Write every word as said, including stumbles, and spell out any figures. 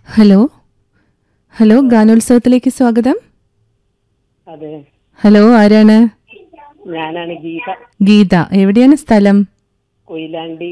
Hello hello ഗാനോത്സവത്തിലേക്ക് സ്വാഗതം. അതെ, hello, ആരാണ്? ഞാനാണ് ഗീത, ഗീത. എവിടെയാണ് സ്ഥലം? കൊയിലാണ്ടി.